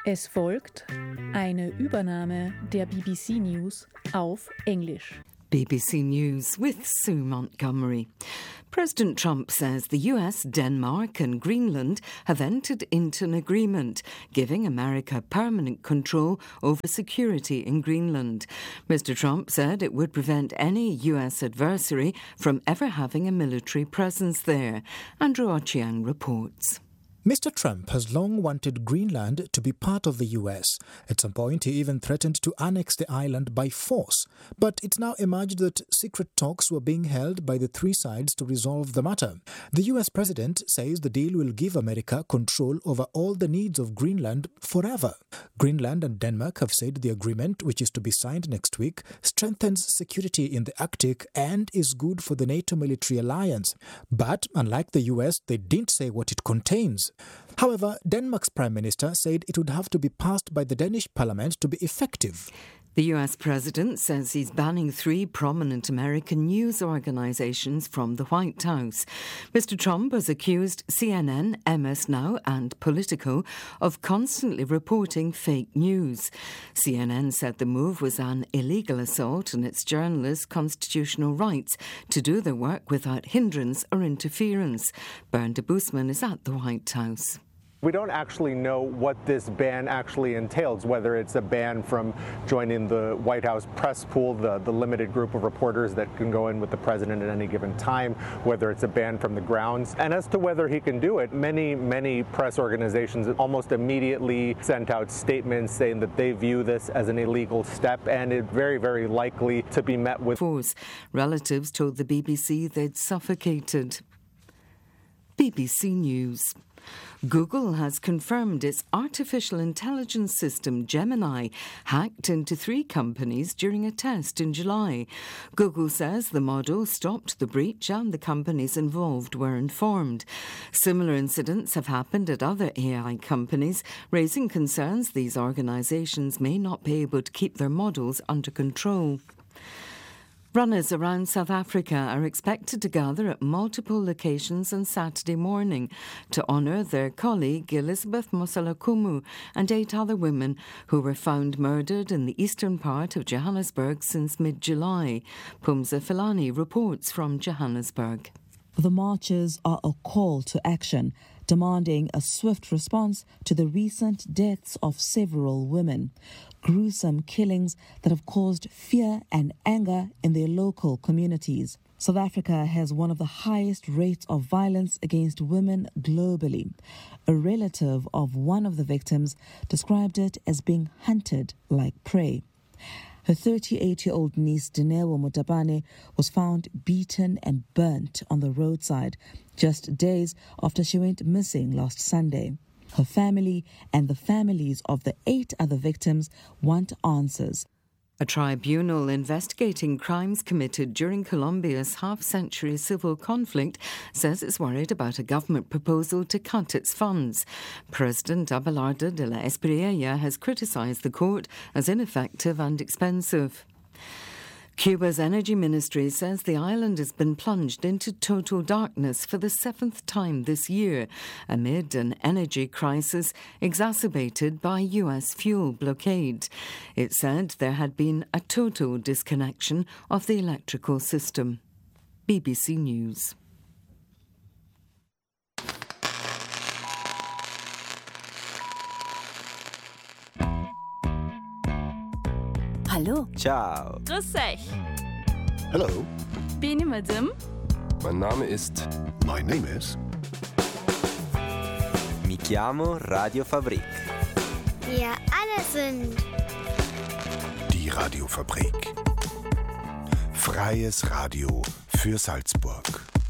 Es folgt eine Übernahme der BBC News auf Englisch. BBC News with Sue Montgomery. President Trump says the US, Denmark and Greenland have entered into an agreement giving America permanent control over security in Greenland. Mr. Trump said it would prevent any US adversary from ever having a military presence there. Andrew Ochieng reports. Mr. Trump has long wanted Greenland to be part of the US. At some point, he even threatened to annex the island by force. But it's now emerged that secret talks were being held by the three sides to resolve the matter. The US president says the deal will give America control over all the needs of Greenland forever. Greenland and Denmark have said the agreement, which is to be signed next week, strengthens security in the Arctic and is good for the NATO military alliance. But, unlike the US, they didn't say what it contains. However, Denmark's Prime Minister said it would have to be passed by the Danish Parliament to be effective. The US president says he's banning three prominent American news organizations from the White House. Mr. Trump has accused CNN, MS Now and Politico of constantly reporting fake news. CNN said the move was an illegal assault on its journalists' constitutional rights to do their work without hindrance or interference. Bernd de Boesman is at the White House. We don't actually know what this ban actually entails, whether it's a ban from joining the White House press pool, the limited group of reporters that can go in with the president at any given time, whether it's a ban from the grounds. And as to whether he can do it, many press organizations almost immediately sent out statements saying that they view this as an illegal step and it's very, very likely to be met with force. Relatives told the BBC they'd suffocated. BBC News. Google has confirmed its artificial intelligence system Gemini hacked into three companies during a test in July. Google says the model stopped the breach and the companies involved were informed. Similar incidents have happened at other AI companies, raising concerns these organisations may not be able to keep their models under control. Runners around South Africa are expected to gather at multiple locations on Saturday morning to honour their colleague Elizabeth Mosalakumu and 8 other women who were found murdered in the eastern part of Johannesburg since mid-July. Pumza Filani reports from Johannesburg. The marches are a call to action, demanding a swift response to the recent deaths of several women. Gruesome killings that have caused fear and anger in their local communities. South Africa has one of the highest rates of violence against women globally. A relative of one of the victims described it as being hunted like prey. Her 38-year-old niece, Dineo Mutabane, was found beaten and burnt on the roadside just days after she went missing last Sunday. Her family and the families of the 8 other victims want answers. A tribunal investigating crimes committed during Colombia's half-century civil conflict says it's worried about a government proposal to cut its funds. President Abelardo de la Espriella has criticised the court as ineffective and expensive. Cuba's energy ministry says the island has been plunged into total darkness for the 7th time this year, amid an energy crisis exacerbated by US fuel blockade. It said there had been a total disconnection of the electrical system. BBC News. Hallo. Ciao. Grüß euch. Hello. Bin ich Madame? Mein Name ist... My name is... Mi chiamo Radiofabrik. Wir alle sind... Die Radiofabrik. Freies Radio für Salzburg.